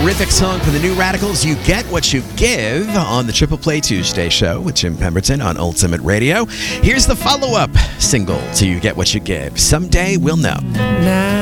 Terrific song for the New Radicals. You Get What You Give on the Triple Play Tuesday show with Jim Pemberton on Ultimate Radio. Here's the follow-up single to You Get What You Give. Someday We'll Know.